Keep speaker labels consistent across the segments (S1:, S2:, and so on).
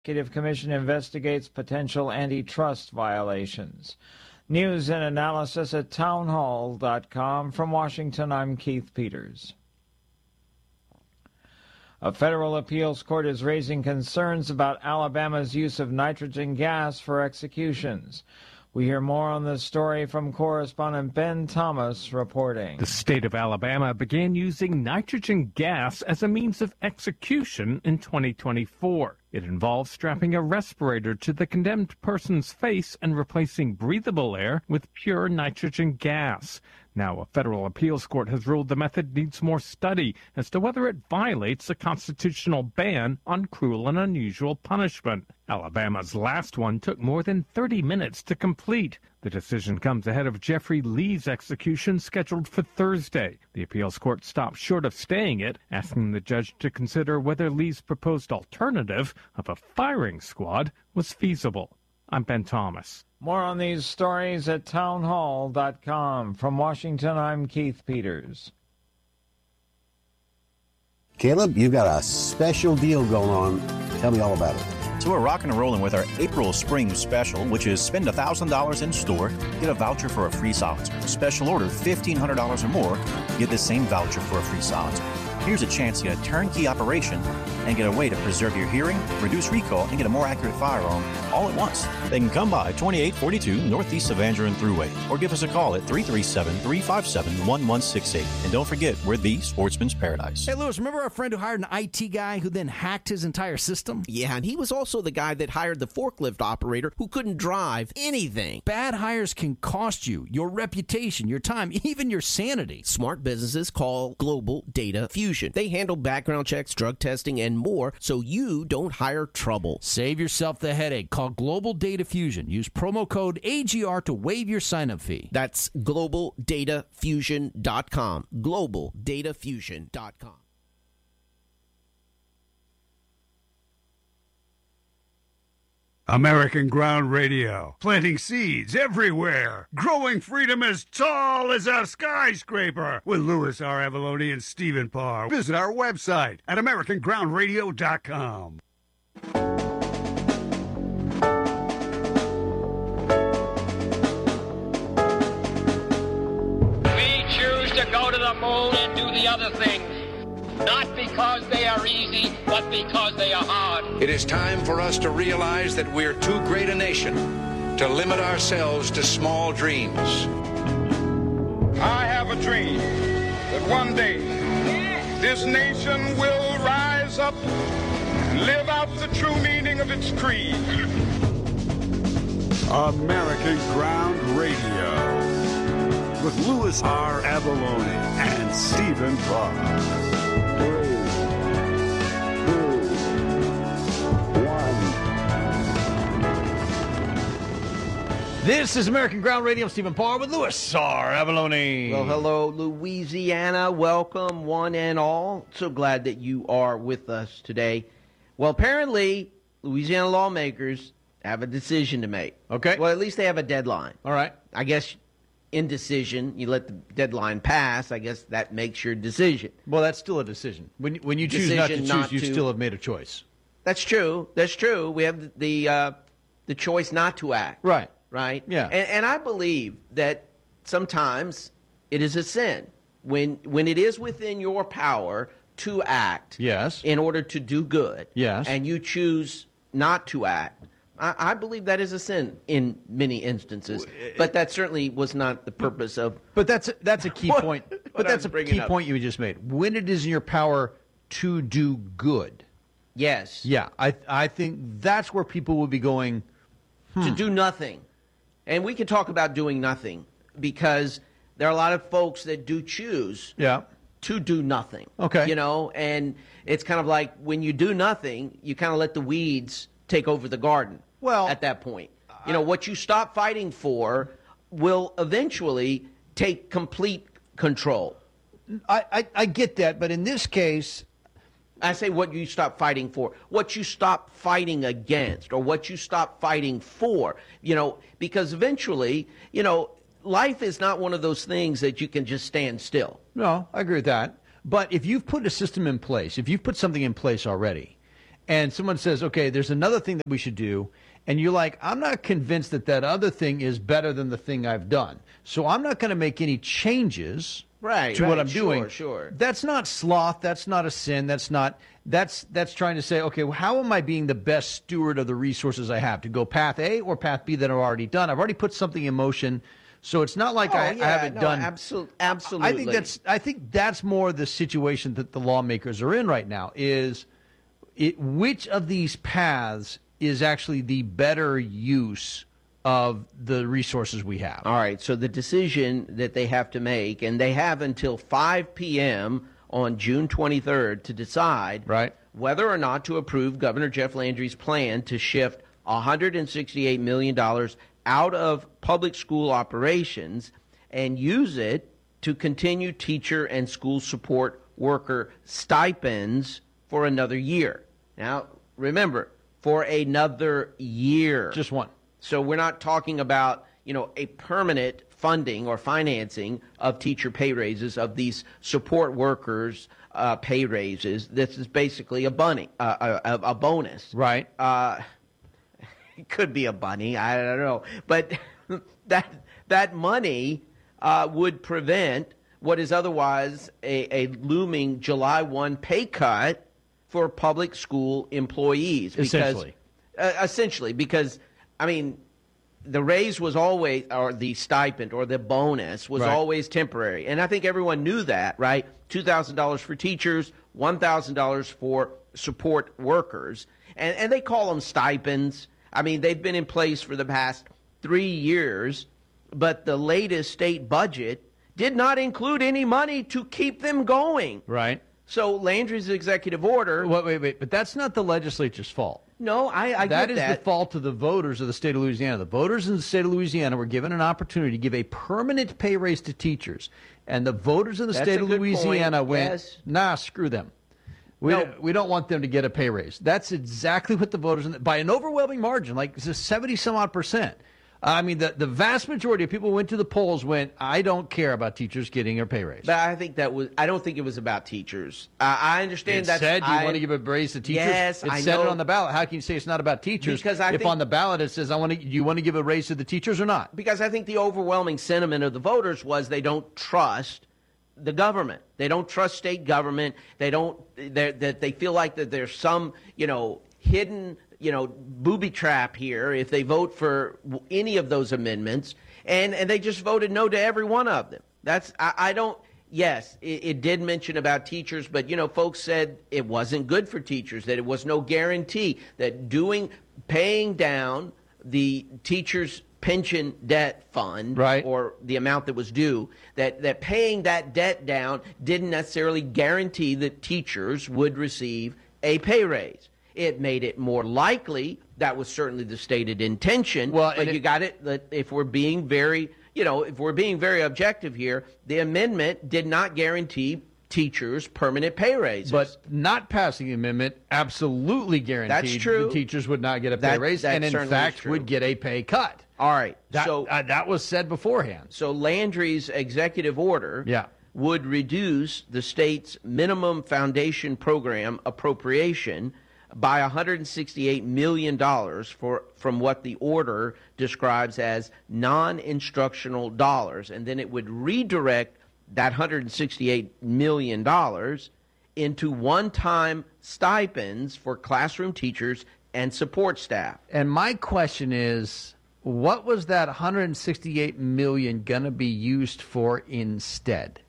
S1: Executive Commission investigates potential antitrust violations. News and analysis at townhall.com. From Washington, I'm Keith Peters. A federal appeals court is raising concerns about Alabama's use of nitrogen gas for executions. We hear more on this story from correspondent Ben Thomas reporting.
S2: The state of Alabama began using nitrogen gas as a means of execution in 2024. It involves strapping a respirator to the condemned person's face and replacing breathable air with pure nitrogen gas. Now, a federal appeals court has ruled the method needs more study as to whether it violates a constitutional ban on cruel and unusual punishment. Alabama's last one took more than 30 minutes to complete. The decision comes ahead of Jeffrey Lee's execution scheduled for Thursday. The appeals court stopped short of staying it, asking the judge to consider whether Lee's proposed alternative of a firing squad was feasible. I'm Ben Thomas.
S1: More on these stories at townhall.com. From Washington, I'm Keith Peters.
S3: Caleb, you've got a special deal going on. Tell me all about it.
S4: So we're rocking and rolling with our April Spring Special, which is spend $1,000 in store, get a voucher for a free silencer. Special order $1,500 or more, get the same voucher for a free silencer. Here's a chance to get a turnkey operation and get a way to preserve your hearing, reduce recall, and get a more accurate firearm all at once. They can come by 2842 Northeast Savandra and Thruway, or give us a call at 337-357-1168. And don't forget, we're the Sportsman's Paradise.
S5: Hey, Lewis, remember our friend who hired an IT guy who then hacked his entire system?
S6: Yeah, and he was also the guy that hired the forklift operator who couldn't drive anything.
S5: Bad hires can cost you your reputation, your time, even your sanity.
S6: Smart businesses call Global Data Fusion. They handle background checks, drug testing, and more, so you don't hire trouble.
S5: Save yourself the headache. Call Global Data Fusion. Use promo code AGR to waive your sign-up fee.
S6: That's GlobalDataFusion.com. GlobalDataFusion.com.
S7: American Ground Radio, planting seeds everywhere, growing freedom as tall as a skyscraper, with Louis R. Avalone and Stephen Parr. Visit our website at AmericanGroundRadio.com.
S8: We choose to go to the moon and do the other things, not because they are easy, but because they are hard.
S9: It is time for us to realize that we're too great a nation to limit ourselves to small dreams.
S10: I have a dream that one day this nation will rise up and live out the true meaning of its creed.
S7: American Ground Radio, with Louis R. Avalone and Stephen Parr.
S11: This is American Ground Radio. Stephen Parr with Louis R. Avalone.
S12: Well, hello, Louisiana. Welcome, one and all. So glad that you are with us today. Well, apparently, Louisiana lawmakers have a decision to make.
S11: Okay.
S12: Well, at least they have a deadline.
S11: All right.
S12: I guess indecision, you let the deadline pass, I guess that makes your decision.
S11: Well, that's still a decision. When you choose not to choose, you still have made a choice.
S12: That's true. That's true. We have the choice not to act.
S11: Right.
S12: Right?
S11: Yeah.
S12: And I believe that sometimes it is a sin when it is within your power to act.
S11: Yes.
S12: In order to do good.
S11: Yes.
S12: And you choose not to act. I believe that is a sin in many instances. But that certainly was not the purpose of.
S11: But that's a key point. But that's a key
S12: up.
S11: point you just made. When it is in your power to do good.
S12: Yes.
S11: Yeah. I think that's where people would be going.
S12: To do nothing. And we can talk about doing nothing because there are a lot of folks that do choose to do nothing.
S11: Okay.
S12: You know, and it's kind of like when you do nothing, you kind of let the weeds take over the garden.
S11: Well,
S12: at that point, you know, what you stop fighting for will eventually take complete control.
S11: I get that, but in this case,
S12: I say what you stop fighting for, what you stop fighting against, or what you stop fighting for, you know, because eventually, you know, life is not one of those things that you can just stand still.
S11: No, I agree with that. But if you've put a system in place, if you've put something in place already, and someone says, okay, there's another thing that we should do, and you're like, I'm not convinced that that other thing is better than the thing I've done, so I'm not going to make any changes to what I'm doing.
S12: Sure.
S11: That's not sloth. That's not a sin. That's trying to say, okay, well, how am I being the best steward of the resources I have to go path A or path B that I've already done? I've already put something in motion. So it's not like I haven't done.
S12: Absolutely.
S11: I think that's more the situation that the lawmakers are in right now. Which of these paths is actually the better use of the resources we have?
S12: All right. So the decision that they have to make, and they have until 5 p.m. on June 23rd to decide whether or not to approve Governor Jeff Landry's plan to shift $168 million out of public school operations and use it to continue teacher and school support worker stipends for another year. Now, remember, for another year.
S11: Just one.
S12: So we're not talking about, a permanent funding or financing of teacher pay raises, of these support workers' pay raises. This is basically a bonus.
S11: Right.
S12: It could be a bunny. I don't know. But that money would prevent what is otherwise a looming July 1 pay cut for public school employees. Essentially, because, the raise was always, or the stipend or the bonus was always temporary. And I think everyone knew that, right? $2,000 for teachers, $1,000 for support workers. And they call them stipends. They've been in place for the past 3 years, but the latest state budget did not include any money to keep them going.
S11: Right.
S12: So Landry's executive order...
S11: Wait. But that's not the legislature's fault.
S12: No, I get that.
S11: That is the fault of the voters of the state of Louisiana. The voters in the state of Louisiana were given an opportunity to give a permanent pay raise to teachers. And the voters in the state of Louisiana went, nah, screw them. We don't want them to get a pay raise. That's exactly what the voters, by an overwhelming margin, like 70-some-odd%. The vast majority of people who went to the polls went, I don't care about teachers getting a pay raise.
S12: But I don't think it was about teachers. I understand that.
S11: It said you want to give a raise to teachers.
S12: Yes,
S11: I know. It said it on the ballot. How can you say it's not about teachers if on the ballot it says, do you want to give a raise to the teachers or not?
S12: Because I think the overwhelming sentiment of the voters was they don't trust the government. They don't trust state government. They feel like that there's some, hidden, booby trap here if they vote for any of those amendments, and they just voted no to every one of them. Yes, it did mention about teachers, but, folks said it wasn't good for teachers, that it was no guarantee that paying down the teachers' pension debt fund, or the amount that was due, that paying that debt down didn't necessarily guarantee that teachers would receive a pay raise. It made it more likely. That was certainly the stated intention. But you got it. That if we're being very, objective here, the amendment did not guarantee teachers permanent pay raises.
S11: But not passing the amendment absolutely guaranteed
S12: That's true.
S11: the teachers would not get a pay raise, and in fact would get a pay cut.
S12: All right.
S11: That was said beforehand.
S12: So Landry's executive order would reduce the state's minimum foundation program appropriation by $168 million from what the order describes as non-instructional dollars. And then it would redirect that $168 million into one-time stipends for classroom teachers and support staff.
S11: And my question is, what was that $168 million going to be used for instead?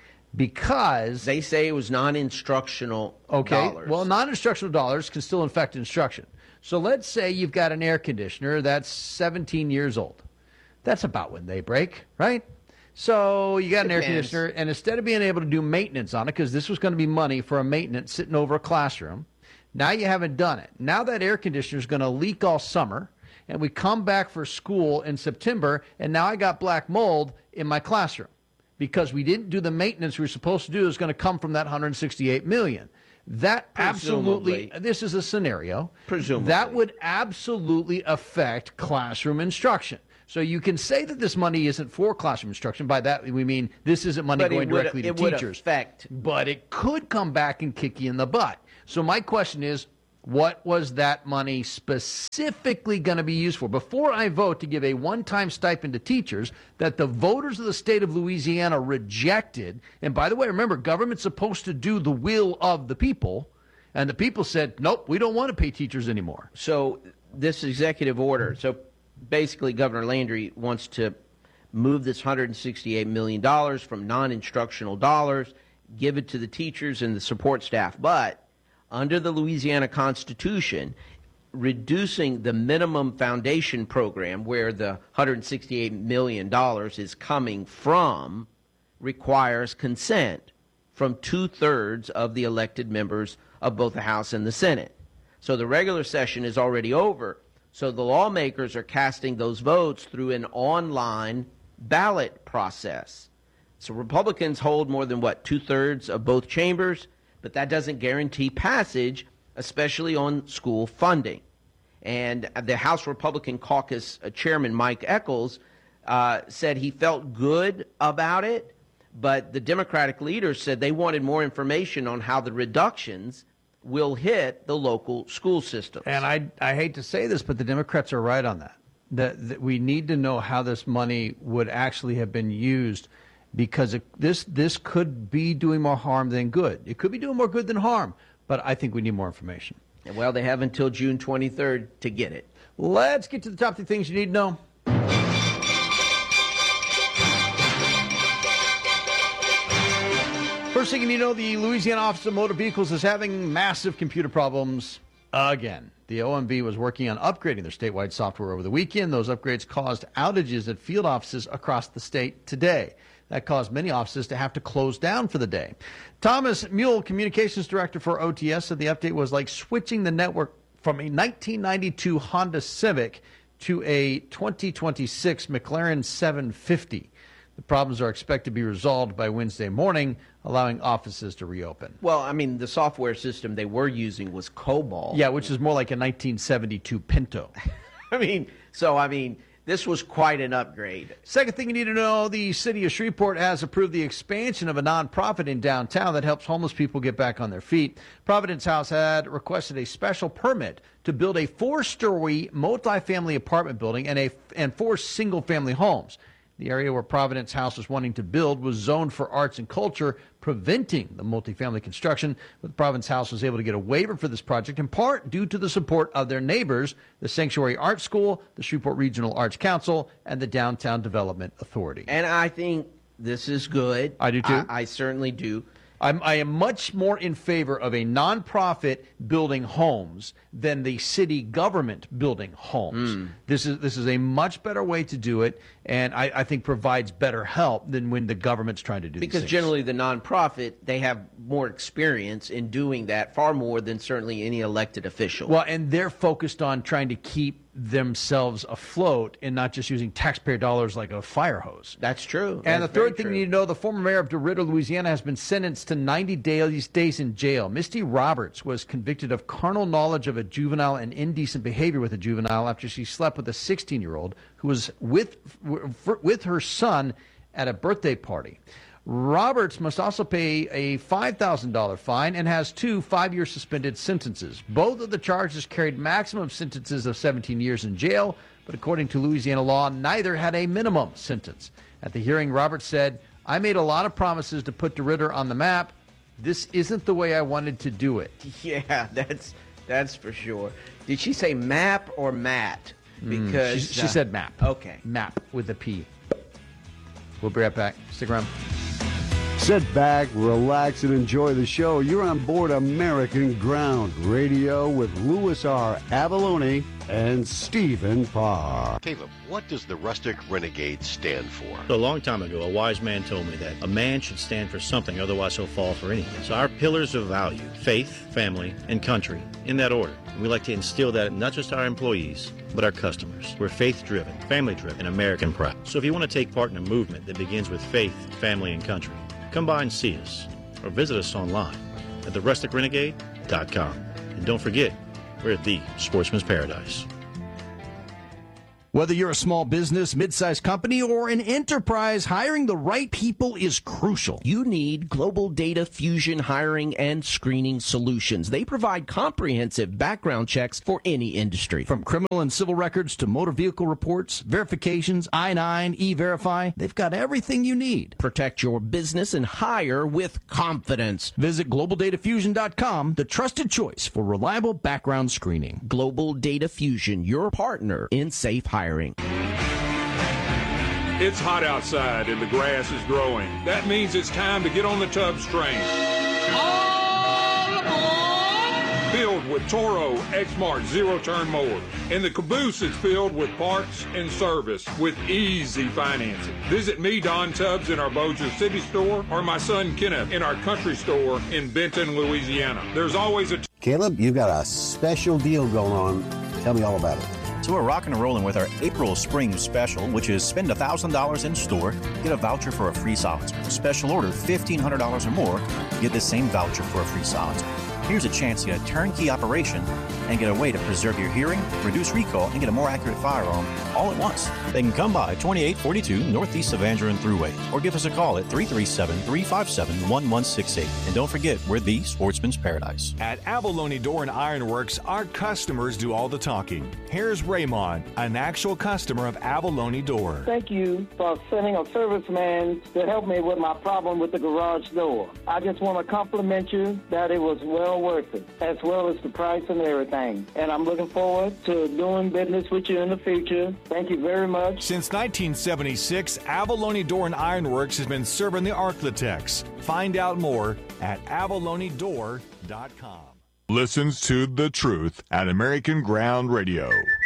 S11: Because
S12: they say it was non-instructional dollars.
S11: Well, non-instructional dollars can still affect instruction. So let's say you've got an air conditioner that's 17 years old. That's about when they break, right? So you got an air conditioner, and instead of being able to do maintenance on it, because this was going to be money for a maintenance sitting over a classroom, now you haven't done it. Now that air conditioner is going to leak all summer, and we come back for school in September, and now I got black mold in my classroom. Because we didn't do the maintenance we were supposed to do, is going to come from that $168 million. That absolutely, this is a scenario, that would absolutely affect classroom instruction. So you can say that this money isn't for classroom instruction. By that we mean this isn't money going directly to teachers.
S12: But
S11: it could come back and kick you in the butt. So my question is, What was that money specifically going to be used for? Before I vote to give a one-time stipend to teachers that the voters of the state of Louisiana rejected, and by the way, remember, government's supposed to do the will of the people, and the people said, nope, we don't want to pay teachers anymore.
S12: So this executive order, so basically Governor Landry wants to move this $168 million from non-instructional dollars, give it to the teachers and the support staff, but under the Louisiana Constitution, reducing the minimum foundation program where the $168 million is coming from requires consent from 2/3 of the elected members of both the House and the Senate. So the regular session is already over. So the lawmakers are casting those votes through an online ballot process. So Republicans hold more than, 2/3 of both chambers, but that doesn't guarantee passage, especially on school funding. And the House Republican Caucus Chairman Mike Echols said he felt good about it, but the Democratic leaders said they wanted more information on how the reductions will hit the local school systems.
S11: And I hate to say this, but the Democrats are right on that. That we need to know how this money would actually have been used, because this could be doing more harm than good. It could be doing more good than harm, but I think we need more information.
S12: Well, they have until June 23rd to get it.
S11: Let's get to the top 3 things you need to know. First thing you need to know, the Louisiana Office of Motor Vehicles is having massive computer problems again. The OMV was working on upgrading their statewide software over the weekend. Those upgrades caused outages at field offices across the state today. That caused many offices to have to close down for the day. Thomas Mule, communications director for OTS, said the update was like switching the network from a 1992 Honda Civic to a 2026 McLaren 750. The problems are expected to be resolved by Wednesday morning, allowing offices to reopen.
S12: Well, I mean, the software system they were using was COBOL.
S11: Yeah, which is more like a 1972 Pinto.
S12: This was quite an upgrade.
S11: Second thing you need to know, the city of Shreveport has approved the expansion of a nonprofit in downtown that helps homeless people get back on their feet. Providence House had requested a special permit to build a 4-story multifamily apartment building and 4 single-family homes. The area where Providence House was wanting to build was zoned for arts and culture, preventing the multifamily construction. But the Providence House was able to get a waiver for this project, in part due to the support of their neighbors, the Sanctuary Art School, the Shreveport Regional Arts Council, and the Downtown Development Authority.
S12: And I think this is good.
S11: I do too.
S12: I certainly do.
S11: I am much more in favor of a nonprofit building homes than the city government building homes. This is a much better way to do it, and I think provides better help than when the government's trying to do
S12: Because
S11: these things.
S12: generally the nonprofit, they have more experience in doing that, far more than certainly any elected official.
S11: Well, and they're focused on trying to keep themselves afloat and not just using taxpayer dollars like a fire hose.
S12: That's true.
S11: And
S12: That's
S11: the third
S12: very
S11: thing
S12: true.
S11: you need to know, the former mayor of DeRidder, Louisiana, has been sentenced to 90 days in jail. Misty Roberts was convicted of carnal knowledge of a juvenile and indecent behavior with a juvenile after she slept with a 16-year-old who was with her son at a birthday party. Roberts must also pay a $5,000 fine and has 2 5-year suspended sentences. Both of the charges carried maximum sentences of 17 years in jail, but according to Louisiana law, neither had a minimum sentence. At the hearing, Roberts said, "I made a lot of promises to put DeRidder on the map. This isn't the way I wanted to do it."
S12: Yeah, that's for sure. Did she say map or mat? Because
S11: she said map.
S12: Okay.
S11: Map with a P. We'll be right back. Stick around.
S7: Sit back, relax, and enjoy the show. You're on board American Ground Radio with Louis R. Avalone and Stephen Parr.
S13: Caleb, what does the Rustic Renegade stand for?
S4: A long time ago, a wise man told me that a man should stand for something, otherwise he'll fall for anything. So our pillars of value, faith, family, and country, in that order. And we like to instill that in not just our employees, but our customers. We're faith-driven, family-driven, and American proud. So if you want to take part in a movement that begins with faith, family, and country, come by and see us, or visit us online at therusticrenegade.com. And don't forget, we're at the Sportsman's Paradise.
S5: Whether you're a small business, mid-sized company, or an enterprise, hiring the right people is crucial.
S6: You need Global Data Fusion hiring and screening solutions. They provide comprehensive background checks for any industry.
S5: From criminal and civil records to motor vehicle reports, verifications, I-9, E-Verify, they've got everything you need.
S6: Protect your business and hire with confidence.
S5: Visit GlobalDataFusion.com, the trusted choice for reliable background screening.
S6: Global Data Fusion, your partner in safe hiring.
S10: It's hot outside and the grass is growing. That means it's time to get on the Tubbs train. All aboard! Filled with Toro Exmark zero-turn mowers. And the caboose is filled with parts and service with easy financing. Visit me, Don Tubbs, in our Bossier City store, or my son Kenneth in our country store in Benton, Louisiana. There's always a...
S3: Caleb, you've got a special deal going on. Tell me all about it.
S4: So we're rocking and rolling with our April Spring Special, which is spend $1,000 in store, get a voucher for a free silencer. Special order $1,500 or more, get the same voucher for a free silencer. Here's a chance to get a turnkey operation and get a way to preserve your hearing, reduce recall, and get a more accurate firearm all at once. They can come by 2842 Northeast Evangeline Thruway or give us a call at 337-357-1168. And don't forget, we're the Sportsman's Paradise.
S14: At Abalone Door and Ironworks, our customers do all the talking. Here's Raymond, an actual customer of Abalone Door.
S15: Thank you for sending a serviceman to help me with my problem with the garage door. I just want to compliment you that it was well worth it, as well as the price and everything. And I'm looking forward to doing business with you in the future. Thank you very much.
S14: Since 1976, Abalone Door and Ironworks has been serving the Arklatex. Find out more at AbaloneDoor.com.
S16: Listens to the truth at American Ground Radio.